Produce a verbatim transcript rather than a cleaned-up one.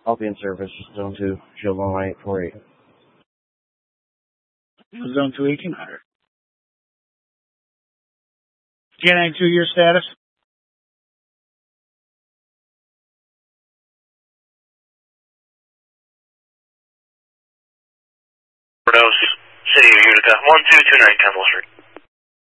I'll be in service. Zone two, Shield one one eight four eight. Zone two, eighteen hundred. J nine two, your status? City of Utica, one two two nine, Temple Street.